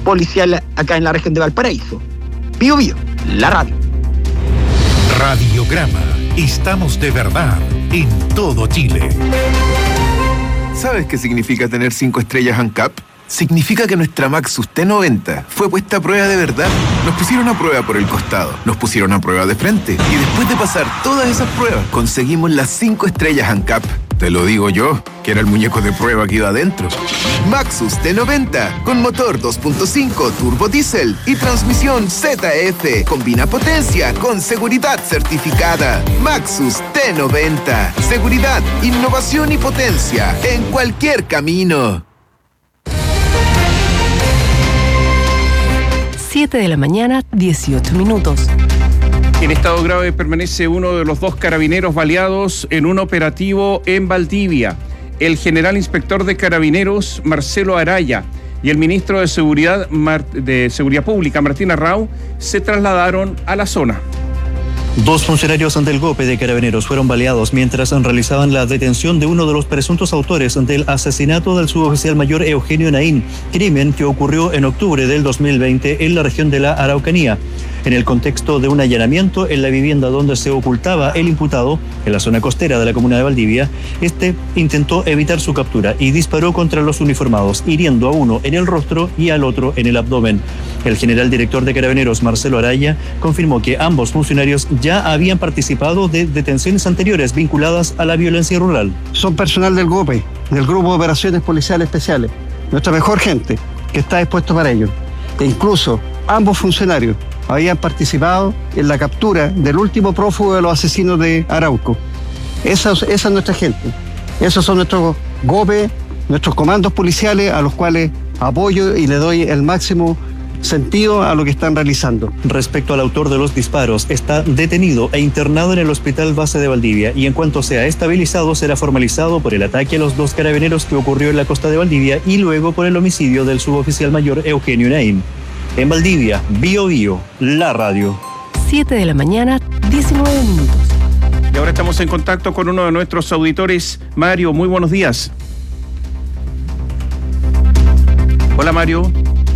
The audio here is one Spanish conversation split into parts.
policial acá en la región de Valparaíso. Bío Bío, la radio. Radiograma. Estamos de verdad en todo Chile. ¿Sabes qué significa tener 5 estrellas ANCAP? Significa que nuestra Maxus T90 fue puesta a prueba de verdad. Nos pusieron a prueba por el costado, nos pusieron a prueba de frente y después de pasar todas esas pruebas conseguimos las 5 estrellas ANCAP. Te lo digo yo, que era el muñeco de prueba que iba adentro. Maxus T90 con motor 2.5 turbo diésel y transmisión ZF. Combina potencia con seguridad certificada. Maxus T90. Seguridad, innovación y potencia en cualquier camino. 7 de la mañana, 18 minutos. En estado grave permanece uno de los 2 carabineros baleados en un operativo en Valdivia. El general inspector de Carabineros, Marcelo Araya, y el ministro de Seguridad Pública, Martín Arrau, se trasladaron a la zona. 2 funcionarios del GOPE de Carabineros fueron baleados mientras realizaban la detención de uno de los presuntos autores del asesinato del suboficial mayor Eugenio Naín, crimen que ocurrió en octubre del 2020 en la región de la Araucanía. En el contexto de un allanamiento en la vivienda donde se ocultaba el imputado, en la zona costera de la comuna de Valdivia, este intentó evitar su captura y disparó contra los uniformados, hiriendo a uno en el rostro y al otro en el abdomen. El general director de Carabineros, Marcelo Araya, confirmó que ambos funcionarios ya habían participado de detenciones anteriores vinculadas a la violencia rural. Son personal del GOPE, del Grupo de Operaciones Policiales Especiales, nuestra mejor gente que está dispuesto para ello. E incluso ambos funcionarios habían participado en la captura del último prófugo de los asesinos de Arauco. Esa es nuestra gente. Esos son nuestros GOPE, nuestros comandos policiales a los cuales apoyo y le doy el máximo sentido a lo que están realizando. Respecto al autor de los disparos, está detenido e internado en el Hospital Base de Valdivia y en cuanto sea estabilizado será formalizado por el ataque a los 2 carabineros que ocurrió en la costa de Valdivia y luego por el homicidio del suboficial mayor Eugenio Naín. En Valdivia, Bío Bío, la radio. 7 de la mañana, 19 minutos. Y ahora estamos en contacto con uno de nuestros auditores. Mario, muy buenos días. Hola, Mario.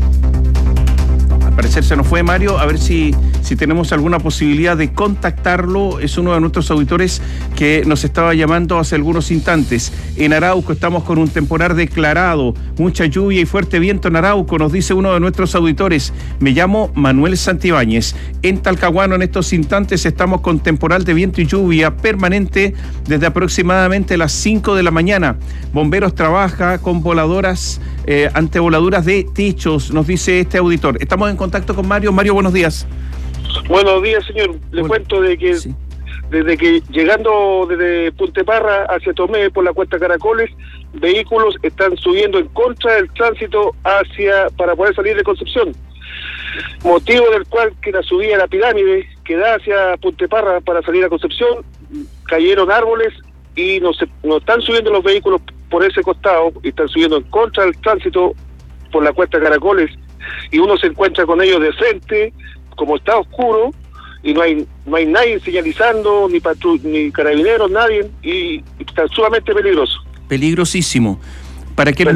Al parecer se nos fue Mario, a ver si tenemos alguna posibilidad de contactarlo. Es uno de nuestros auditores que nos estaba llamando hace algunos instantes. En Arauco estamos con un temporal declarado, mucha lluvia y fuerte viento en Arauco, nos dice uno de nuestros auditores. Me llamo Manuel Santibáñez. En Talcahuano en estos instantes estamos con temporal de viento y lluvia permanente desde aproximadamente las 5 de la mañana. Bomberos trabaja con voladoras, antevoladuras de techos, nos dice este auditor. Estamos en contacto con Mario. Mario, buenos días. Buenos días, señor. Le cuento de que sí, desde que llegando desde Punteparra hacia Tomé por la cuesta Caracoles, vehículos están subiendo en contra del tránsito para poder salir de Concepción. Motivo del cual que la subida a la pirámide que da hacia Punteparra para salir a Concepción, cayeron árboles y no están subiendo los vehículos por ese costado, y están subiendo en contra del tránsito por la cuesta Caracoles, y uno se encuentra con ellos de frente, como está oscuro, y no hay nadie señalizando, ni carabineros, nadie, y está sumamente peligroso. Peligrosísimo. Para quienes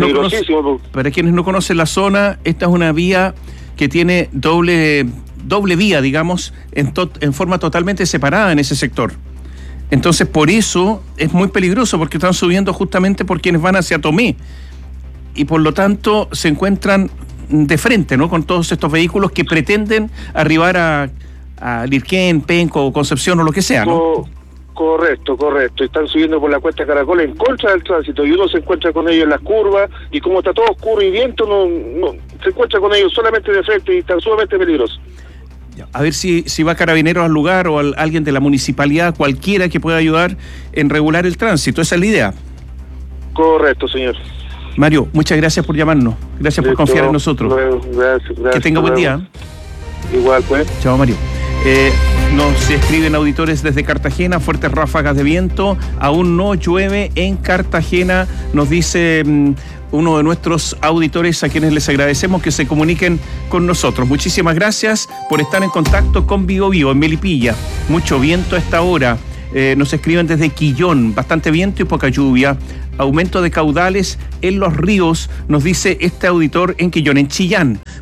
no conocen la zona, esta es una vía que tiene doble vía, digamos, en forma totalmente separada en ese sector. Entonces, por eso es muy peligroso, porque están subiendo justamente por quienes van hacia Tomé, y por lo tanto se encuentran de frente, ¿no?, con todos estos vehículos que pretenden arribar a Lirquén, Penco, Concepción o lo que sea, ¿no? Correcto. Están subiendo por la cuesta Caracol en contra del tránsito y uno se encuentra con ellos en las curvas, y como está todo oscuro y viento, no se encuentra con ellos solamente de frente y están sumamente peligrosos. A ver si va Carabineros al lugar o alguien de la municipalidad, cualquiera que pueda ayudar en regular el tránsito. Esa es la idea. Correcto, señor. Mario, muchas gracias por llamarnos. Gracias por confiar en nosotros. Gracias. Que tenga buen día. Igual, pues. Chao, Mario. Nos escriben auditores desde Cartagena, fuertes ráfagas de viento, aún no llueve en Cartagena, nos dice uno de nuestros auditores, a quienes les agradecemos que se comuniquen con nosotros. Muchísimas gracias por estar en contacto con Bío Bío, en Melipilla. Mucho viento a esta hora. Nos escriben desde Quillón, bastante viento y poca lluvia. Aumento de caudales en los ríos, nos dice este auditor en Quillón. En Chillán,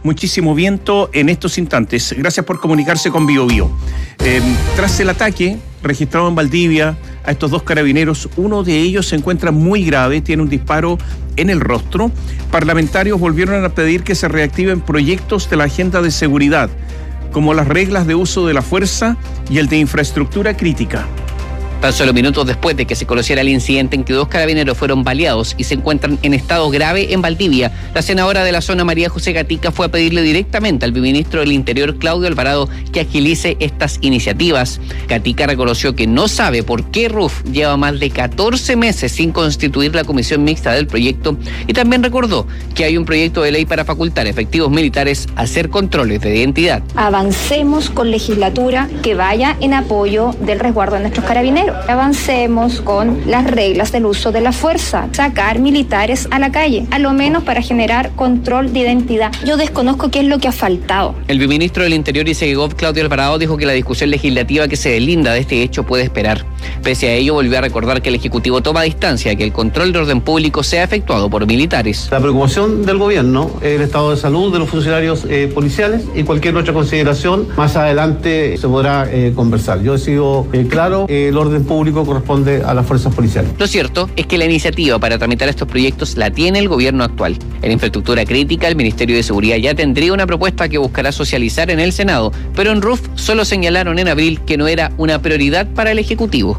muchísimo viento en estos instantes. Gracias por comunicarse con Bio Bio. Tras el ataque registrado en Valdivia a estos dos carabineros, uno de ellos se encuentra muy grave, tiene un disparo en el rostro. Parlamentarios volvieron a pedir que se reactiven proyectos de la agenda de seguridad, como las reglas de uso de la fuerza y el de infraestructura crítica. Tan solo minutos después de que se conociera el incidente en que 2 carabineros fueron baleados y se encuentran en estado grave en Valdivia, la senadora de la zona, María José Gatica, fue a pedirle directamente al ministro del Interior, Claudio Alvarado, que agilice estas iniciativas. Gatica reconoció que no sabe por qué RUF lleva más de 14 meses sin constituir la comisión mixta del proyecto, y también recordó que hay un proyecto de ley para facultar efectivos militares a hacer controles de identidad. Avancemos con legislatura que vaya en apoyo del resguardo de nuestros carabineros. Avancemos con las reglas del uso de la fuerza, sacar militares a la calle, a lo menos para generar control de identidad. Yo desconozco qué es lo que ha faltado. El viceministro del Interior y Segov, Claudio Alvarado, dijo que la discusión legislativa que se deslinda de este hecho puede esperar. Pese a ello, volvió a recordar que el Ejecutivo toma distancia de que el control de orden público sea efectuado por militares. La preocupación del gobierno es el estado de salud de los funcionarios policiales, y cualquier otra consideración más adelante se podrá conversar. Yo he sido claro, el orden público corresponde a las fuerzas policiales. Lo cierto es que la iniciativa para tramitar estos proyectos la tiene el gobierno actual. En infraestructura crítica, el Ministerio de Seguridad ya tendría una propuesta que buscará socializar en el Senado, pero en RUF solo señalaron en abril que no era una prioridad para el Ejecutivo.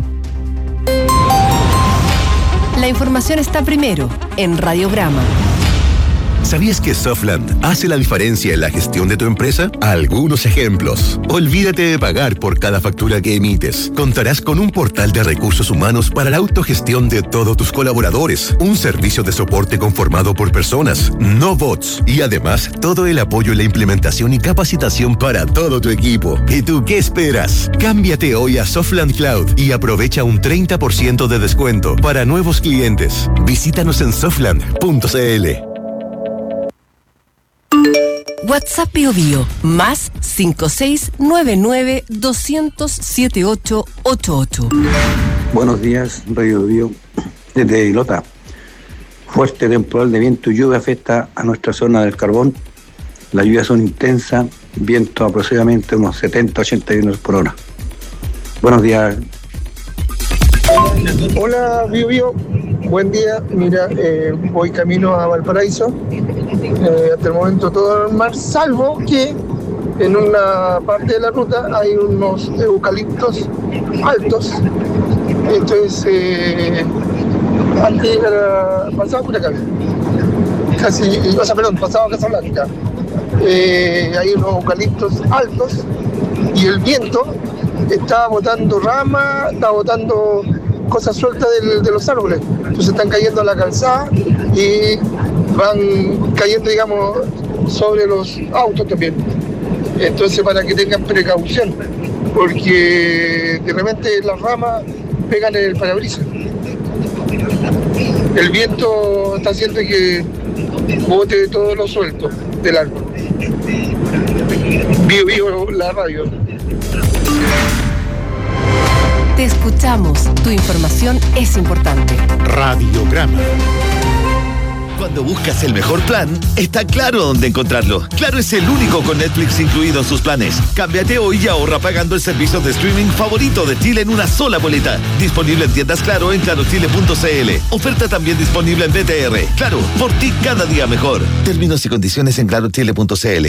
La información está primero en Radiograma. ¿Sabías que Softland hace la diferencia en la gestión de tu empresa? Algunos ejemplos. Olvídate de pagar por cada factura que emites. Contarás con un portal de recursos humanos para la autogestión de todos tus colaboradores. Un servicio de soporte conformado por personas, no bots. Y además, todo el apoyo en la implementación y capacitación para todo tu equipo. ¿Y tú qué esperas? Cámbiate hoy a Softland Cloud y aprovecha un 30% de descuento para nuevos clientes. Visítanos en softland.cl. WhatsApp Bio Bio, más 5699-200-7888. Buenos días, Radio Bio. Desde Ilota. Fuerte temporal de viento y lluvia afecta a nuestra zona del carbón. Las lluvias son intensas, viento aproximadamente unos 70-80 km por hora. Buenos días. Hola, Bio Bio. Buen día. Mira, voy camino a Valparaíso. Hasta el momento todo normal, salvo que en una parte de la ruta hay unos eucaliptos altos. Entonces, antes pasaba por acá, pasaba Casablanca. Hay unos eucaliptos altos y el viento está botando ramas, está botando cosas sueltas de los árboles. Entonces están cayendo a la calzada y van cayendo, digamos, sobre los autos también. Entonces, para que tengan precaución, porque de repente las ramas pegan en el parabrisas. El viento está haciendo que bote todo lo suelto del árbol. Bio Bio, la radio. Te escuchamos. Tu información es importante. Radiograma. Cuando buscas el mejor plan, está Claro dónde encontrarlo. Claro es el único con Netflix incluido en sus planes. Cámbiate hoy y ahorra pagando el servicio de streaming favorito de Chile en una sola boleta. Disponible en tiendas Claro en clarochile.cl. Oferta también disponible en BTR. Claro, por ti cada día mejor. Términos y condiciones en clarochile.cl.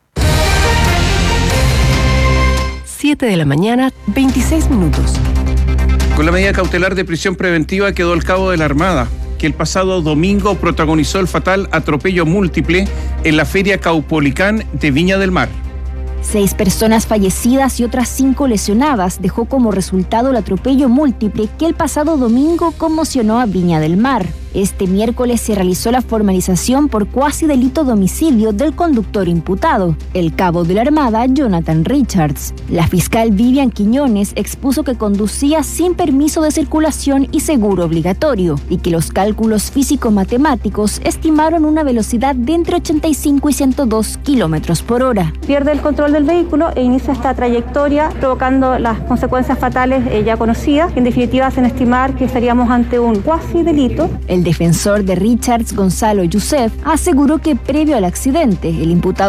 7 de la mañana, 26 minutos. Con la medida cautelar de prisión preventiva quedó el cabo de la Armada, que el pasado domingo protagonizó el fatal atropello múltiple en la Feria Caupolicán de Viña del Mar. 6 personas fallecidas y otras 5 lesionadas dejó como resultado el atropello múltiple que el pasado domingo conmocionó a Viña del Mar. Este miércoles se realizó la formalización por cuasi delito de homicidio del conductor imputado, el cabo de la Armada Jonathan Richards. La fiscal Vivian Quiñones expuso que conducía sin permiso de circulación y seguro obligatorio, y que los cálculos físico-matemáticos estimaron una velocidad de entre 85 y 102 kilómetros por hora. Pierde el control del vehículo e inicia esta trayectoria, provocando las consecuencias fatales ya conocidas. En definitiva, hacen estimar que estaríamos ante un cuasi delito. El defensor de Richards, Gonzalo Youssef, aseguró que previo al accidente, el imputado